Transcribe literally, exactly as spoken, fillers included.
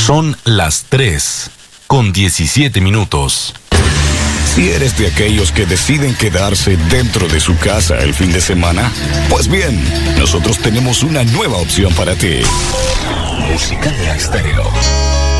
Son las tres con diecisiete minutos. Si eres de aquellos que deciden quedarse dentro de su casa el fin de semana, pues bien, nosotros tenemos una nueva opción para ti. Musicalia Estéreo.